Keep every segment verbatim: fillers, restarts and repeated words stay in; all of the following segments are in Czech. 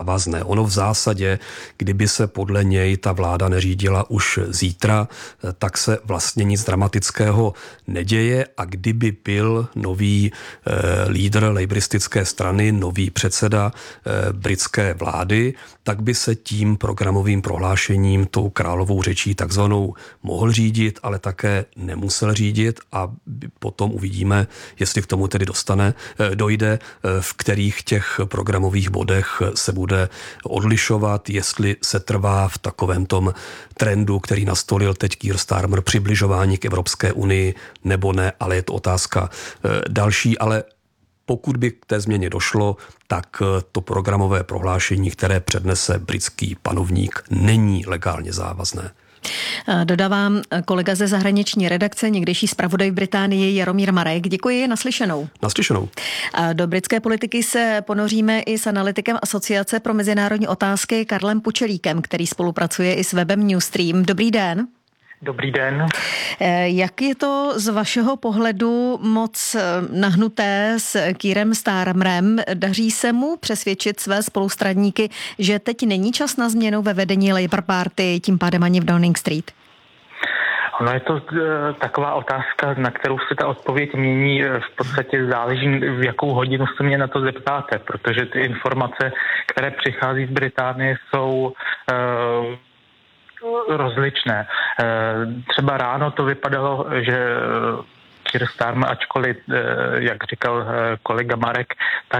závazné. Ono v zásadě, kdyby se podle něj ta vláda neřídila už zítra, tak se vlastně nic dramatického neděje a kdyby byl nový eh, lídr lejbristické strany, nový předseda eh, britské vlády, tak by se tím programovým prohlášením, tou královou řečí takzvanou mohl řídit, ale také nemusel řídit a potom uvidíme, jestli k tomu tedy dostane, dojde, v kterých těch programových bodech se bude odlišovat, jestli se trvá v takovém tom trendu, který nastolil teď Keir Starmer, přibližování k Evropské unii, nebo ne, ale je to otázka další, ale pokud by k té změně došlo, tak to programové prohlášení, které přednese britský panovník, není legálně závazné. Dodávám kolega ze zahraniční redakce, někdejší zpravodaj v Británii Jaromír Marek. Děkuji, naslyšenou. Naslyšenou. Do britské politiky se ponoříme i s analytikem Asociace pro mezinárodní otázky Karlem Pučelíkem, který spolupracuje i s webem Newstream. Dobrý den. Dobrý den. Jak je to z vašeho pohledu moc nahnuté s Keirem Starmerem? Daří se mu přesvědčit své spolustraníky, že teď není čas na změnu ve vedení Labour Party, tím pádem ani v Downing Street? Ono je to uh, taková otázka, na kterou se ta odpověď mění. V podstatě záleží, v jakou hodinu se mě na to zeptáte, protože ty informace, které přichází z Británie, jsou uh, rozličné. Třeba ráno to vypadalo, že Keir Starmer, ačkoliv, jak říkal kolega Marek, tak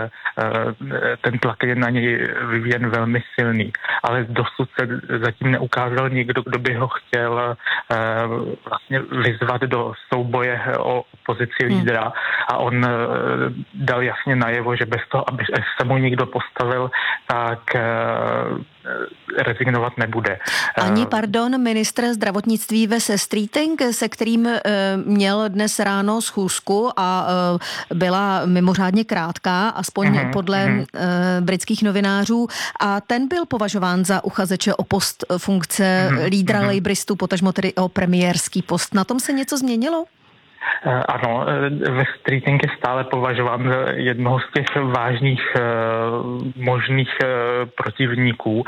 ten tlak je na něj vyvíjen velmi silný. Ale dosud se zatím neukázal nikdo, kdo by ho chtěl vlastně vyzvat do souboje o pozici lídra a on dal jasně najevo, že bez toho, aby se mu někdo postavil, tak rezignovat nebude. Ani, pardon, ministr zdravotnictví Wes Streeting, se kterým měl dnes ráno schůzku a byla mimořádně krátká, aspoň mm-hmm, podle mm-hmm. britských novinářů, a ten byl považován za uchazeče o post funkce mm-hmm, lídra mm-hmm. Labouristů, potažmo tedy o premiérský post. Na tom se něco změnilo? Ano, Wes Streeting je stále považován za jednoho z těch vážných možných protivníků.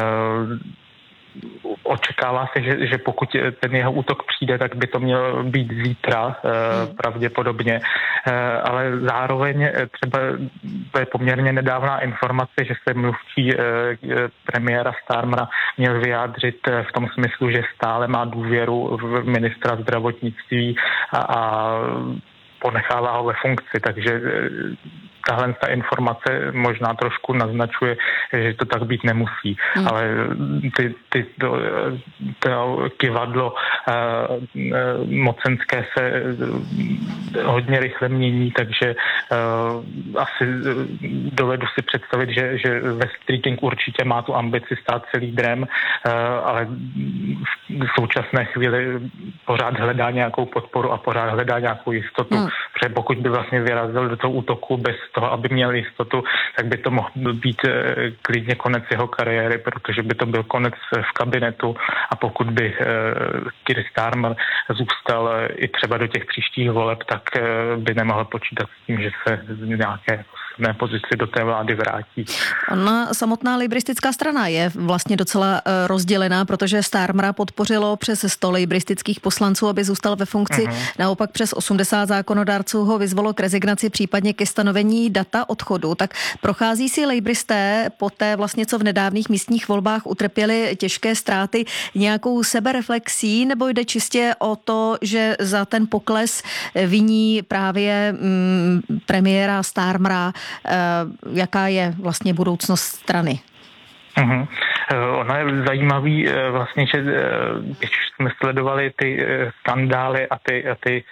Očekává se, že, že pokud ten jeho útok přijde, tak by to mělo být zítra hmm. pravděpodobně, ale zároveň třeba to je poměrně nedávná informace, že se mluvčí premiéra Starmera měl vyjádřit v tom smyslu, že stále má důvěru v ministra zdravotnictví a, a ponechává ho ve funkci, takže tahle ta informace možná trošku naznačuje, že to tak být nemusí, hmm. ale ty, ty, to, to kivadlo uh, mocenské se hodně rychle mění, takže uh, asi dovedu si představit, že, že Wes Streeting určitě má tu ambici stát se lídrem, uh, ale v současné chvíli pořád hledá nějakou podporu a pořád hledá nějakou jistotu, hmm. protože pokud by vlastně vyrazil do toho útoku bez toho, aby měl jistotu, tak by to mohl být klidně konec jeho kariéry, protože by to byl konec v kabinetu a pokud by Keir Starmer zůstal i třeba do těch příštích voleb, tak by nemohl počítat s tím, že se z nějaké silné pozici do té vlády vrátí. Ona samotná lejbristická strana je vlastně docela rozdělená, protože Starmera podpořilo přes sto lejbristických poslanců, aby zůstal ve funkci. Uh-huh. Naopak přes osmdesát zákonodárců ho vyzvalo k rezignaci, případně ke stanovení data odchodu. Tak prochází si lejbristé po té vlastně, co v nedávných místních volbách utrpěli těžké ztráty, nějakou sebereflexí, nebo jde čistě o to, že za ten pokles viní právě mm, premiéra Starmera, e, jaká je vlastně budoucnost strany? Uhum. Ono je zajímavý vlastně, že když jsme sledovali ty skandály a ty, a ty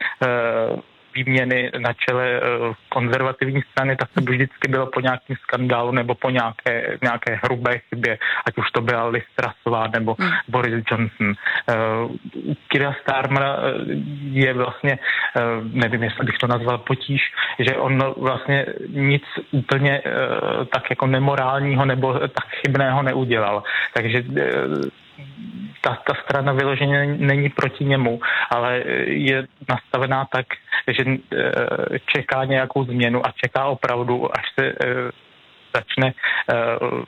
výměny na čele konzervativní strany, tak to vždycky bylo po nějakém skandálu nebo po nějaké, nějaké hrubé chybě, ať už to byla Liz Trussová nebo hmm. Boris Johnson. U Keira Starmera je vlastně, nevím, jestli bych to nazval potíž, že on vlastně nic úplně tak jako nemorálního nebo tak chybného neudělal. Takže ta, ta strana vyloženě není proti němu, ale je nastavená tak, že čeká nějakou změnu a čeká opravdu, až se začne